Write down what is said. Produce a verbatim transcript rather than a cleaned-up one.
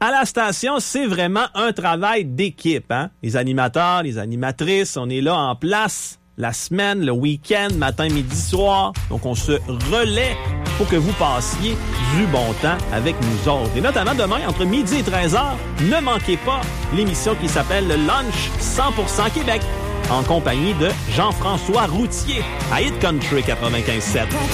À la station, c'est vraiment un travail d'équipe, hein? Les animateurs, les animatrices, on est là en place la semaine, le week-end, matin, midi, soir. Donc, on se relaie pour que vous passiez du bon temps avec nous autres. Et notamment demain, entre midi et treize heures, ne manquez pas l'émission qui s'appelle le Lunch cent pour cent Québec, en compagnie de Jean-François Routier à Hit Country quatre-vingt-quinze sept.